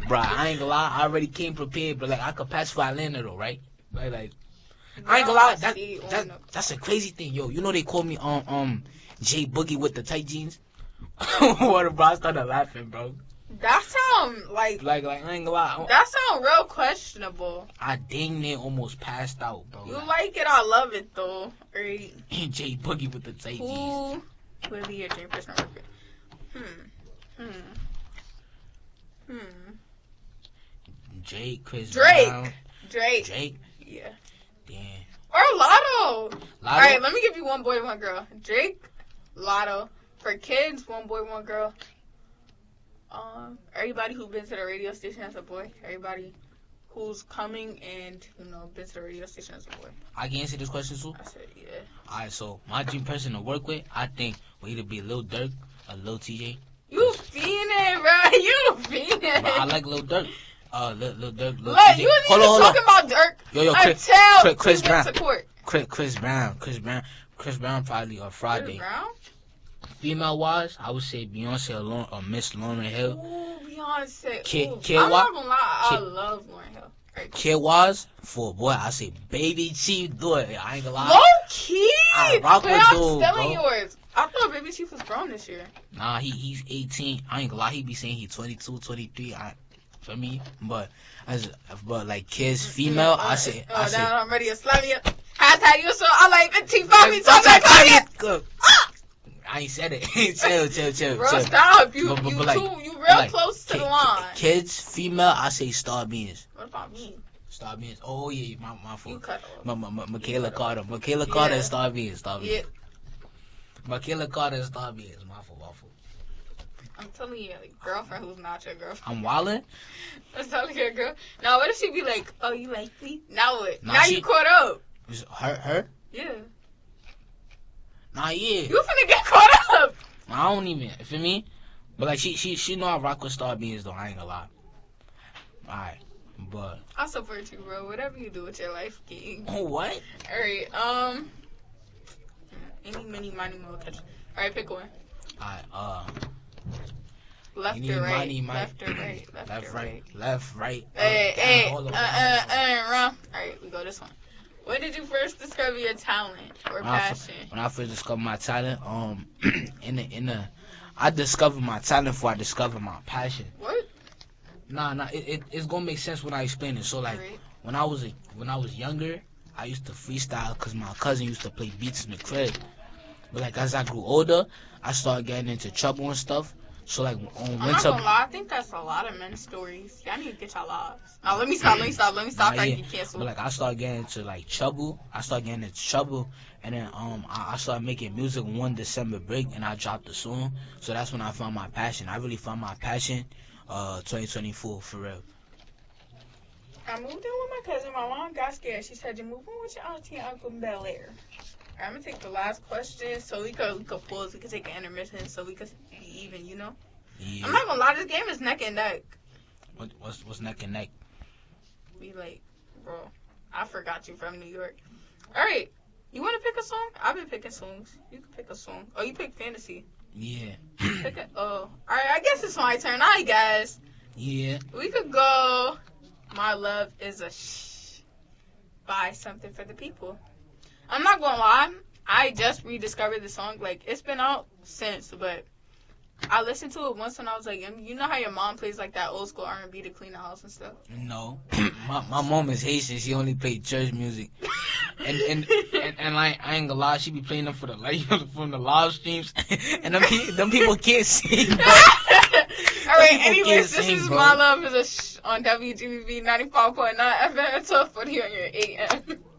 Bruh, I ain't gonna lie. I already came prepared, but like I could pass for Atlanta though, right? Like I ain't gonna lie. That's a crazy thing, yo. You know they call me J Boogie with the tight jeans. What, bro? I started laughing, bro. That sound like I ain't gonna lie. That sound real questionable. I dang near almost passed out, bro. You like it? I love it though. Right? J Boogie with the tight jeans. Who would be your dream person? Drake, Chris Drake. Brown. Drake. Yeah. Damn. Or Lotto. Alright, let me give you one boy, one girl. Drake, Lotto. For kids, one boy, one girl. Everybody who's been to the radio station as a boy. Everybody who's coming and, been to the radio station as a boy. I can answer this question too? I said, yeah. Alright, so my dream person to work with, I think, will either be Lil Durk or Lil TJ. You fiending, bro. You fiending. I like Lil Durk. Lil Durk, Lil Look, TJ. you wasn't even talking about Durk yo, Chris Brown. Support. Chris Brown probably on Friday. Chris Brown? Female wise, I would say Beyonce or Miss Lauryn Hill. Ooh, Beyonce. I'm not gonna lie, I love Lauryn Hill. Right. Kid wise, for a boy, I say Baby Chief. Do it. I ain't gonna lie. Low key. I rock with I'm dude, stealing bro. yours. I thought Baby Chief was grown this year. Nah, he's 18. I ain't gonna lie. He be saying he's 22, 23. For me, but like kids, female, I say. Now I'm ready to slam you. Hashtag you so I like 55 me talking. I ain't said it. Chill. Bro, stop. You real close to the line. Kids, female, I say Star Beans. What about me? Star Beans. Oh yeah, my fault. You cut off. Michaela Carter. Michaela Carter and Star Beans. Yeah. Michaela Carter and Star Beans. My fault. I'm telling you, like, girlfriend who's not your girlfriend. I'm wildin'? I'm telling you, girl. Now, what if she be like, oh, you like me? Now what? Now you caught up. Her? Yeah. Nah, yeah. You finna get caught up. I don't even, for me. But, like, she know I rock with Star Beans, though. I ain't gonna lie. Alright, but. I support you, bro. Whatever you do with your life, King. Oh, what? Alright, any, mini, money, mo, catch. Alright, pick one. Alright, Left or right? Left or right? Left, right. Hey, wrong. Alright, we go this one. When did you first discover your talent or passion? When I first discovered my talent, I discovered my talent before I discovered my passion. What? Nah, it's gonna make sense when I explain it. So like, when I was younger, I used to freestyle because my cousin used to play beats in the crib. But like as I grew older, I started getting into trouble and stuff. So like on I'm not gonna lie, I think that's a lot of men's stories. Y'all need to get y'all lives. Now let me stop. I get canceled. But like I started getting into like trouble. And then I started making music one December break, and I dropped the song. So that's when I found my passion. I really found my passion. 2024 for real. I moved in with my cousin. My mom got scared. She said, "You move in with your auntie and uncle in Bel Air." I'm gonna take the last question so we could pause. We could take an intermission so we could be even. Yeah. I'm not gonna lie. This game is neck and neck. What's neck and neck? We like, bro. I forgot you from New York. All right. You want to pick a song? I've been picking songs. You can pick a song. Oh, you pick fantasy. Yeah. All right. I guess it's my turn. All right, guys. Yeah. We could go. My Love Is a Shh by Something for the People. I'm not gonna lie. I just rediscovered the song. Like, it's been out since, but I listened to it once and I was like, you know how your mom plays like that old school R&B to clean the house and stuff? No. my mom is Haitian. She only played church music. And like, I ain't gonna lie, she be playing them from the live streams. And them people can't sing, bro. Alright, anyways, this is My Love Is a Shh on WGBV 95.9 FM at 12:40 on your AM.